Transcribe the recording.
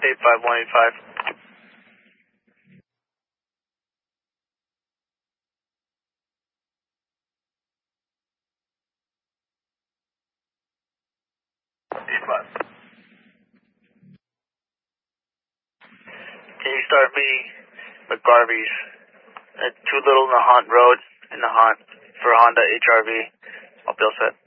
85185. Can you start me McGarvey's at 2 Little Nahant Road in Nahant for Honda HRV? I'll be all set.